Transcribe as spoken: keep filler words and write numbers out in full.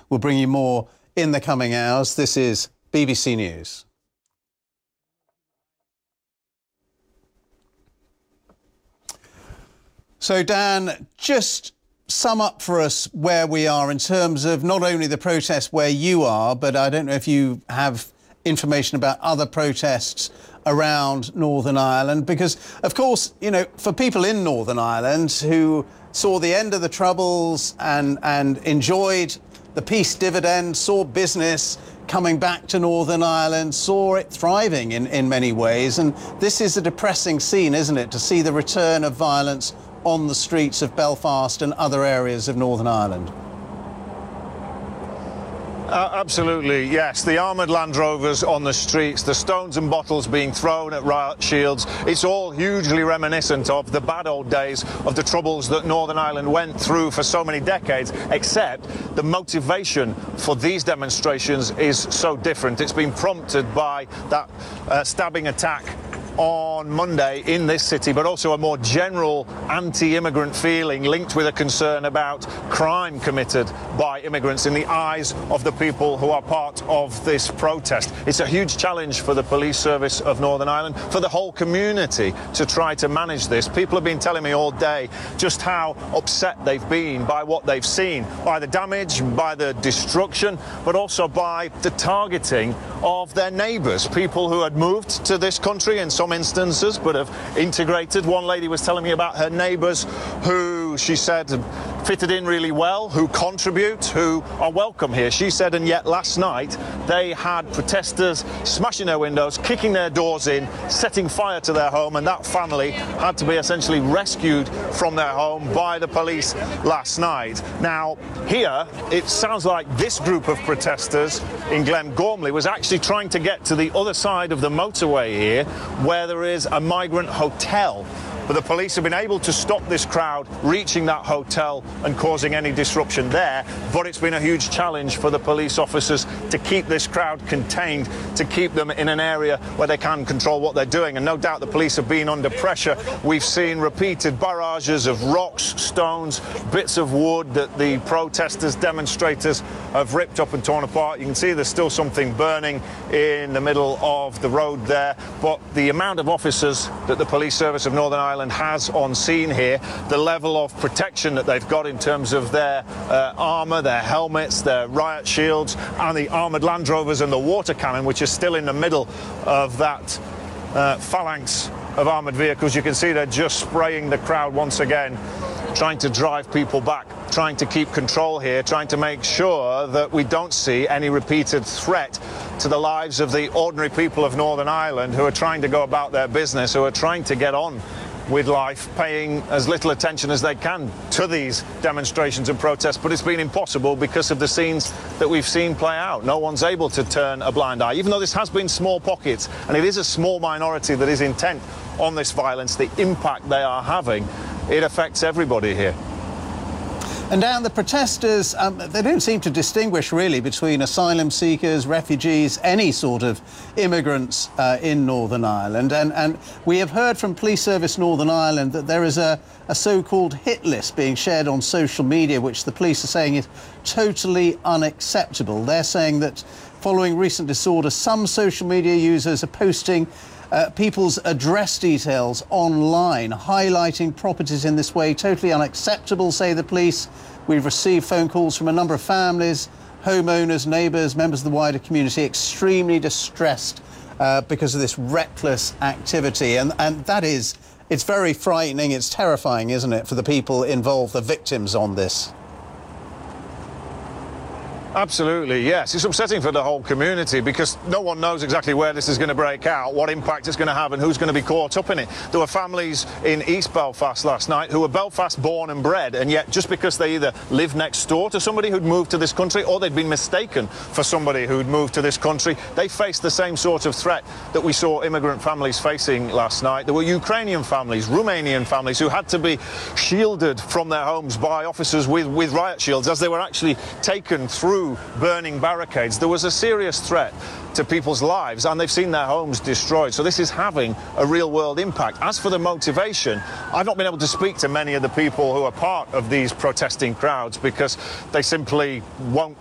We'll bring you more in the coming hours. This is B B C News. So, Dan, just sum up for us where we are in terms of not only the protest where you are, but I don't know if you have information about other protests around Northern Ireland, because, of course, you know, for people in Northern Ireland who saw the end of the Troubles and, and enjoyed the peace dividend, saw business coming back to Northern Ireland, saw it thriving in, in many ways. And this is a depressing scene, isn't it, to see the return of violence on the streets of Belfast and other areas of Northern Ireland. Uh, absolutely, yes. The armoured Land Rovers on the streets, the stones and bottles being thrown at riot shields. It's all hugely reminiscent of the bad old days of the Troubles that Northern Ireland went through for so many decades, except the motivation for these demonstrations is so different. It's been prompted by that uh, stabbing attack on Monday in this city, but also a more general anti-immigrant feeling linked with a concern about crime committed by immigrants in the eyes of the people who are part of this protest. It's a huge challenge for the police service of Northern Ireland, for the whole community to try to manage this. People have been telling me all day just how upset they've been by what they've seen, by the damage, by the destruction, but also by the targeting of their neighbours, people who had moved to this country in some instances but have integrated. One lady was telling me about her neighbours who she said fitted in really well, who contribute, who are welcome here. She said, and yet last night they had protesters smashing their windows, kicking their doors in, setting fire to their home, and that family had to be essentially rescued from their home by the police last night. Now, here it sounds like this group of protesters in Glengormley was actually trying to get to the other side of the motorway here, where there is a migrant hotel. But the police have been able to stop this crowd reaching that hotel and causing any disruption there. But it's been a huge challenge for the police officers to keep this crowd contained, to keep them in an area where they can control what they're doing. And no doubt the police have been under pressure. We've seen repeated barrages of rocks, stones, bits of wood that the protesters, demonstrators have ripped up and torn apart. You can see there's still something burning in the middle of the road there. But the amount of officers that the police service of Northern Ireland has on scene here, the level of protection that they've got in terms of their uh, armour, their helmets, their riot shields, and the armoured Land Rovers and the water cannon, which is still in the middle of that uh, phalanx of armoured vehicles. You can see they're just spraying the crowd once again, trying to drive people back, trying to keep control here, trying to make sure that we don't see any repeated threat to the lives of the ordinary people of Northern Ireland who are trying to go about their business, who are trying to get on with life, paying as little attention as they can to these demonstrations and protests. But it's been impossible because of the scenes that we've seen play out. No one's able to turn a blind eye. Even though this has been small pockets, and it is a small minority that is intent on this violence, the impact they are having, it affects everybody here. And Dan, the protesters, um, they don't seem to distinguish really between asylum seekers, refugees, any sort of immigrants uh, in Northern Ireland. And, and we have heard from Police Service Northern Ireland that there is a, a so-called hit list being shared on social media, which the police are saying is totally unacceptable. They're saying that following recent disorder, some social media users are posting Uh, people's address details online, highlighting properties in this way. Totally unacceptable, say the police. We've received phone calls from a number of families, homeowners, neighbours, members of the wider community, extremely distressed uh, because of this reckless activity. And, and that is, it's very frightening, it's terrifying, isn't it, for the people involved, the victims on this? Absolutely, yes. It's upsetting for the whole community because no one knows exactly where this is going to break out, what impact it's going to have and who's going to be caught up in it. There were families in East Belfast last night who were Belfast born and bred, and yet just because they either live next door to somebody who'd moved to this country or they'd been mistaken for somebody who'd moved to this country, they faced the same sort of threat that we saw immigrant families facing last night. There were Ukrainian families, Romanian families who had to be shielded from their homes by officers with, with riot shields as they were actually taken through burning barricades. There was a serious threat to people's lives and they've seen their homes destroyed. So this is having a real world impact. As for the motivation, I've not been able to speak to many of the people who are part of these protesting crowds because they simply won't